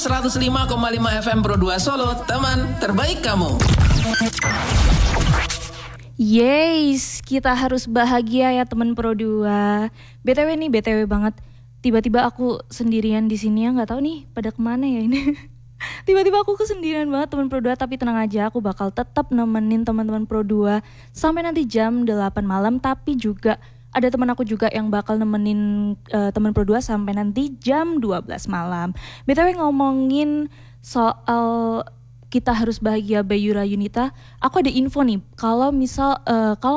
105,5 FM Pro 2 Solo, teman terbaik kamu. Yes, kita harus bahagia ya teman Pro 2. BTW banget. Tiba-tiba aku sendirian di sini ya, nggak tahu nih pada kemana ya ini. Tiba-tiba aku kesendirian banget teman Pro 2, tapi tenang aja, aku bakal tetap nemenin teman-teman Pro 2 sampai nanti jam 8 malam, tapi juga ada teman aku juga yang bakal nemenin teman Pro 2 sampai nanti jam 12 malam. BTW ngomongin soal kita harus bahagia by Yura Yunita, aku ada info nih, kalau misal kalau